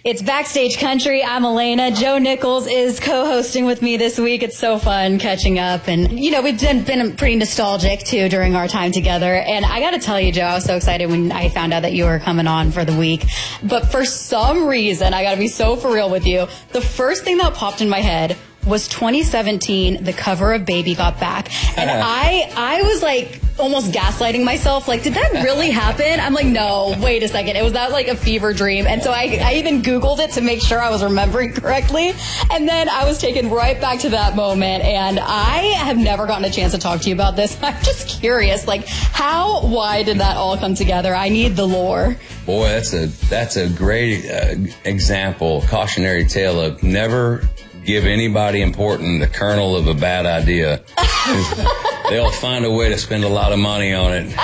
It's Backstage Country. I'm Elena. Joe Nichols is co-hosting with me this week. It's so fun catching up. And, you know, we've been pretty nostalgic, too, during our time together. And I got to tell you, Joe, I was so excited when I found out that you were coming on for the week. But for some reason, I got to be so for real with you, the first thing that popped in my head was 2017, the cover of Baby Got Back. And I was like almost gaslighting myself. Like, did that really happen? I'm like, no, wait a second. It was that like a fever dream. And so I even Googled it to make sure I was remembering correctly. And then I was taken right back to that moment. And I have never gotten a chance to talk to you about this. I'm just curious, like, why did that all come together? I need the lore. Boy, that's a great example, cautionary tale of never give anybody important the kernel of a bad idea. They'll find a way to spend a lot of money on it.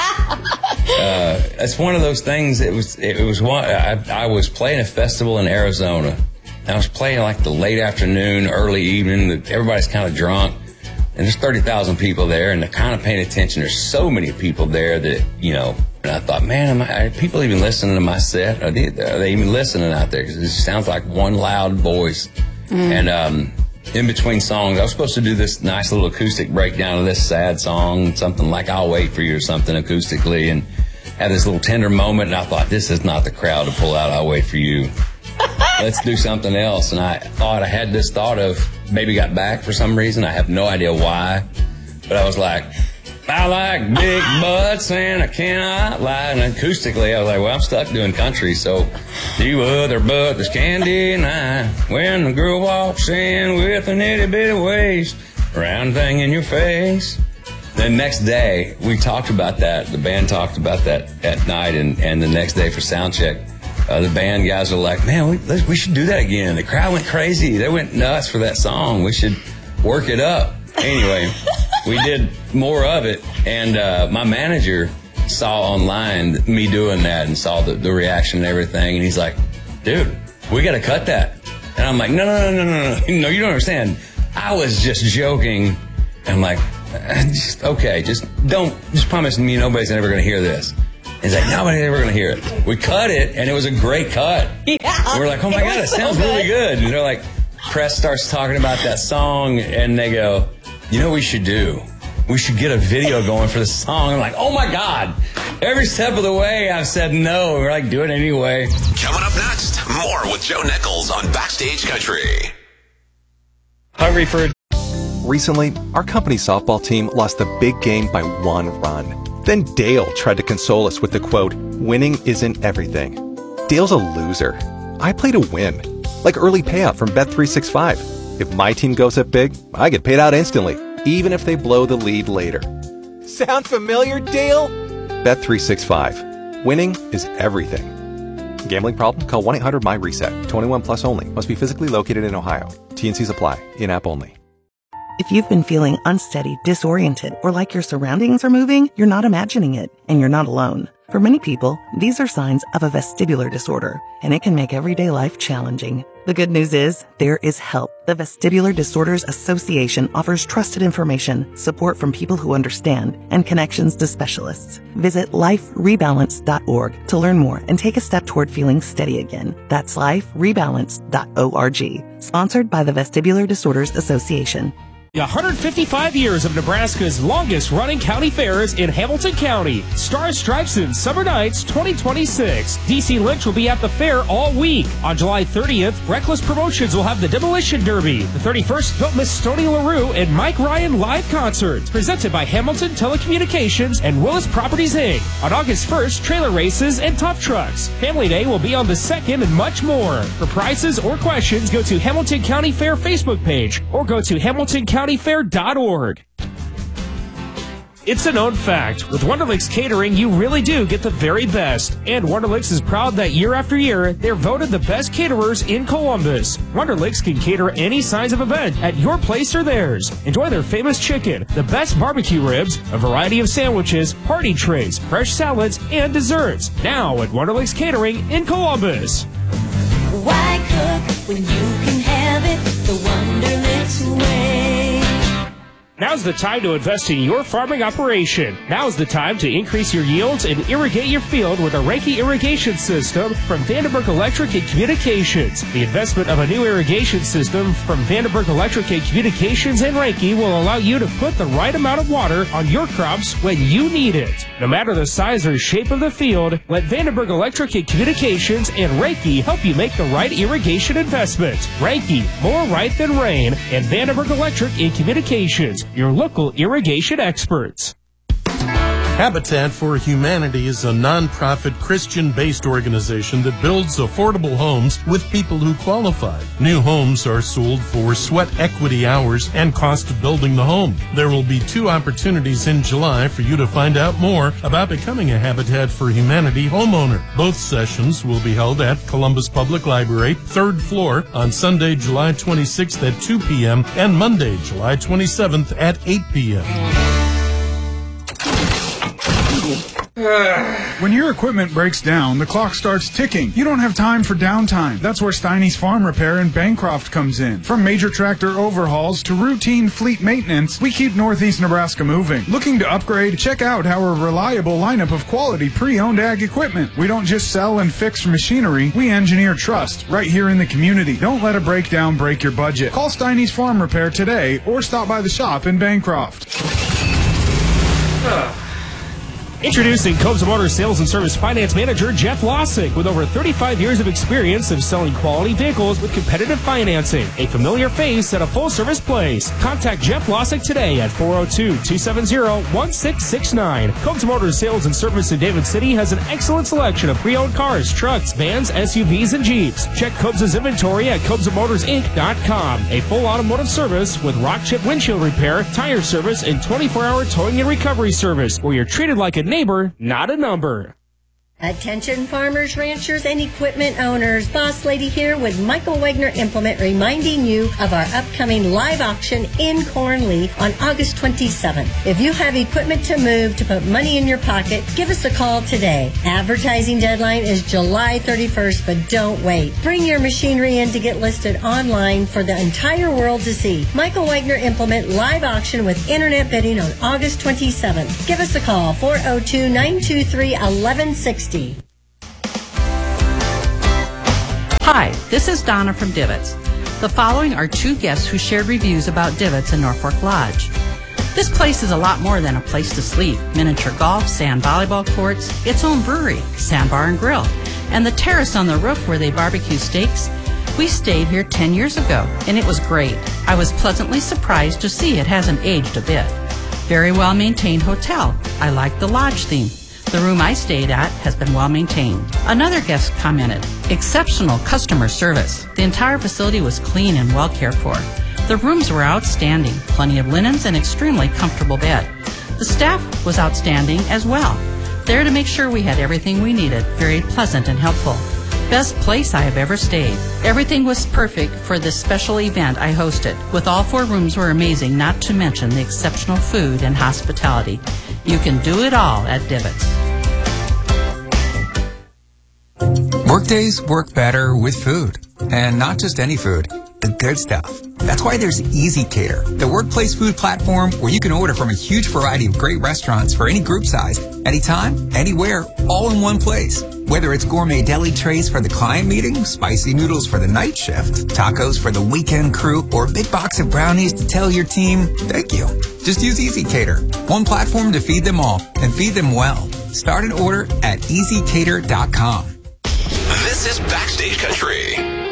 It's one of those things. It was one. I was playing a festival in Arizona. I was playing like the late afternoon, early evening. Everybody's kind of drunk, and there's 30,000 people there, and they're kind of paying attention. There's so many people there that, you know. And I thought, man, are people even listening to my set? Are they even listening out there? Because it sounds like one loud voice. And in between songs, I was supposed to do this nice little acoustic breakdown of this sad song, something like I'll Wait For You or something acoustically, and have this little tender moment. And I thought, this is not the crowd to pull out I'll Wait For You. Let's do something else. And I had this thought of Baby Got Back for some reason. I have no idea why. But I was like, I like big butts and I cannot lie. And acoustically, I was like, well, I'm stuck doing country, so you other butt, there's candy and I. When the girl walks in with an itty bitty waist, round thing in your face. The next day, we talked about that. The band talked about that at night, and the next day for sound check, the band guys were like, man, we should do that again. The crowd went crazy. They went nuts for that song. We should work it up. Anyway, we did more of it, and my manager saw online me doing that and saw the reaction and everything, and he's like, dude, we got to cut that. And I'm like, no, you don't understand. I was just joking. And I'm like, just promise me nobody's ever going to hear this. He's like, nobody's ever going to hear it. We cut it, and it was a great cut. Yeah, we're like, oh my God, it sounds really good. And they're like, press starts talking about that song, and they go, you know what we should do? We should get a video going for the song. I'm like, oh my God. Every step of the way, I've said no. We're like, do it anyway. Coming up next, more with Joe Nichols on Backstage Country. Hungry for... Recently, our company's softball team lost the big game by 1 run. Then Dale tried to console us with the quote, winning isn't everything. Dale's a loser. I play to win. Like early payout from Bet365. If my team goes up big, I get paid out instantly, even if they blow the lead later. Sound familiar, Dale? Bet365. Winning is everything. Gambling problem? Call 1-800-MY-RESET. 21 plus only. Must be physically located in Ohio. T&Cs apply. In-app only. If you've been feeling unsteady, disoriented, or like your surroundings are moving, you're not imagining it, and you're not alone. For many people, these are signs of a vestibular disorder, and it can make everyday life challenging. The good news is, there is help. The Vestibular Disorders Association offers trusted information, support from people who understand, and connections to specialists. Visit liferebalance.org to learn more and take a step toward feeling steady again. That's liferebalance.org. Sponsored by the Vestibular Disorders Association. 155 years of Nebraska's longest-running county fairs in Hamilton County. Star Stripes and Summer Nights 2026. DC Lynch will be at the fair all week. On July 30th, Reckless Promotions will have the Demolition Derby. The 31st, Don't Miss Stoney LaRue and Mike Ryan live concerts. Presented by Hamilton Telecommunications and Willis Properties, Inc. On August 1st, trailer races and tough trucks. Family Day will be on the 2nd and much more. For prices or questions, go to Hamilton County Fair Facebook page or go to HamiltonCountyFair.org. It's a known fact. With Wonderlicks Catering, you really do get the very best. And Wonderlicks is proud that year after year, they're voted the best caterers in Columbus. Wonderlicks can cater any size of event at your place or theirs. Enjoy their famous chicken, the best barbecue ribs, a variety of sandwiches, party trays, fresh salads, and desserts. Now at Wonderlicks Catering in Columbus. Why cook when you can have it the Wonderlicks way? Now's the time to invest in your farming operation. Now's the time to increase your yields and irrigate your field with a Reiki irrigation system from Vandenberg Electric and Communications. The investment of a new irrigation system from Vandenberg Electric and Communications and Reiki will allow you to put the right amount of water on your crops when you need it. No matter the size or shape of the field, let Vandenberg Electric and Communications and Reiki help you make the right irrigation investment. Reiki, more right than rain, and Vandenberg Electric and Communications, your local irrigation experts. Habitat for Humanity is a non-profit Christian-based organization that builds affordable homes with people who qualify. New homes are sold for sweat equity hours and cost of building the home. There will be 2 opportunities in July for you to find out more about becoming a Habitat for Humanity homeowner. Both sessions will be held at Columbus Public Library, 3rd floor, on Sunday, July 26th at 2 p.m. and Monday, July 27th at 8 p.m. When your equipment breaks down, the clock starts ticking. You don't have time for downtime. That's where Steiny's Farm Repair in Bancroft comes in. From major tractor overhauls to routine fleet maintenance, we keep Northeast Nebraska moving. Looking to upgrade? Check out our reliable lineup of quality pre-owned ag equipment. We don't just sell and fix machinery, we engineer trust right here in the community. Don't let a breakdown break your budget. Call Steiny's Farm Repair today or stop by the shop in Bancroft. Introducing Cobes Motors Sales and Service Finance Manager Jeff Lossick with over 35 years of experience of selling quality vehicles with competitive financing. A familiar face at a full-service place. Contact Jeff Lossick today at 402-270-1669. Cobes Motors Sales and Service in David City has an excellent selection of pre-owned cars, trucks, vans, SUVs, and Jeeps. Check Cobes' inventory at CobesMotorsInc.com. A full automotive service with rock chip windshield repair, tire service, and 24-hour towing and recovery service where you're treated like a neighbor, not a number. Attention farmers, ranchers, and equipment owners. Boss Lady here with Michael Wagner Implement reminding you of our upcoming live auction in Cornley on August 27th. If you have equipment to move to put money in your pocket, give us a call today. Advertising deadline is July 31st, but don't wait. Bring your machinery in to get listed online for the entire world to see. Michael Wagner Implement live auction with internet bidding on August 27th. Give us a call, 402-923-1160. Hi, this is Donna from Divots. The following are 2 guests who shared reviews about Divots in Norfolk Lodge. This place is a lot more than a place to sleep. Miniature golf, sand volleyball courts, its own brewery, sandbar and grill, and the terrace on the roof where they barbecue steaks. We stayed here 10 years ago, and it was great. I was pleasantly surprised to see it hasn't aged a bit. Very well-maintained hotel. I like the lodge theme. The room I stayed at has been well maintained. Another guest commented, exceptional customer service. The entire facility was clean and well cared for. The rooms were outstanding, plenty of linens and extremely comfortable bed. The staff was outstanding as well. There to make sure we had everything we needed, very pleasant and helpful. Best place I have ever stayed. Everything was perfect for this special event I hosted. With all 4 rooms were amazing, not to mention the exceptional food and hospitality. You can do it all at Divots. Workdays work better with food. And not just any food, the good stuff. That's why there's EasyCater, the workplace food platform where you can order from a huge variety of great restaurants for any group size, anytime, anywhere, all in one place. Whether it's gourmet deli trays for the client meeting, spicy noodles for the night shift, tacos for the weekend crew, or a big box of brownies to tell your team, thank you. Just use EasyCater, one platform to feed them all and feed them well. Start an order at EasyCater.com. This is Backstage Country.